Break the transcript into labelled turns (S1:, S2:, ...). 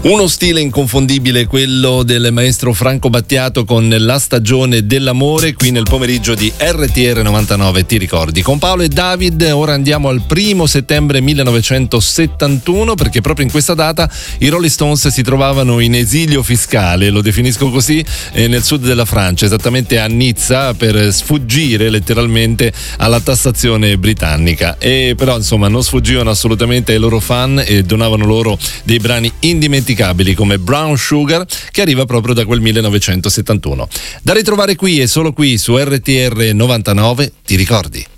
S1: Uno stile inconfondibile, quello del maestro Franco Battiato con La stagione dell'amore, qui nel pomeriggio di RTR 99, ti ricordi? Con Paolo e David ora andiamo al 1 settembre 1971, perché proprio in questa data i Rolling Stones si trovavano in esilio fiscale, lo definisco così, nel sud della Francia, esattamente a Nizza, per sfuggire letteralmente alla tassazione britannica. E però insomma non sfuggivano assolutamente ai loro fan e donavano loro dei brani indimenticabili come Brown Sugar, che arriva proprio da quel 1971. Da ritrovare qui e solo qui su RTR 99, ti ricordi?